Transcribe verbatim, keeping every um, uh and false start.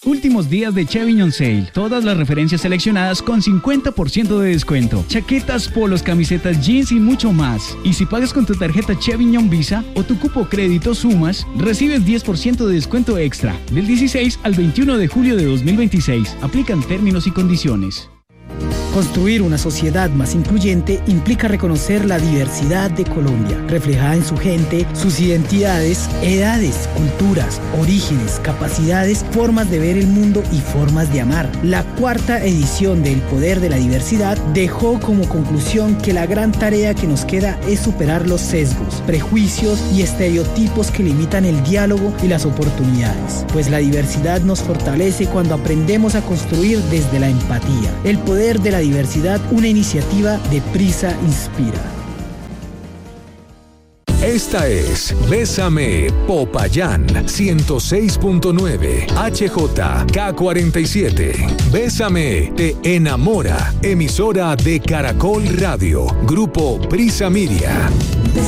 Últimos días de Chevignon Sale. Todas las referencias seleccionadas con cincuenta por ciento de descuento. Chaquetas, polos, camisetas, jeans y mucho más. Y si pagas con tu tarjeta Chevignon Visa o tu cupo crédito Sumas, recibes diez por ciento de descuento extra. Del dieciséis al veintiuno de julio de dos mil veintiséis. Aplican términos y condiciones. Construir una sociedad más incluyente implica reconocer la diversidad de Colombia, reflejada en su gente, sus identidades, edades, culturas, orígenes, capacidades, formas de ver el mundo y formas de amar. La cuarta edición de El Poder de la Diversidad dejó como conclusión que la gran tarea que nos queda es superar los sesgos, prejuicios y estereotipos que limitan el diálogo y las oportunidades, pues la diversidad nos fortalece cuando aprendemos a construir desde la empatía. El Poder de la Diversidad, una iniciativa de Prisa Inspira. Esta es Bésame Popayán ciento seis punto nueve H J K cuarenta y siete. Bésame te enamora. Emisora de Caracol Radio. Grupo Prisa Media.